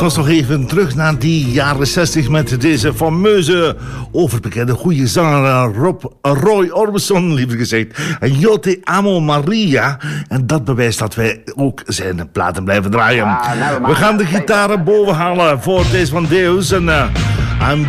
ons nog even terug naar die jaren 60 met deze fameuze, overbekende goede zanger Roy Orbison, liever gezegd. En Yo te amo Maria. En dat bewijst dat wij ook zijn platen blijven draaien. We gaan de gitaren boven halen voor deze van Deus. En I'm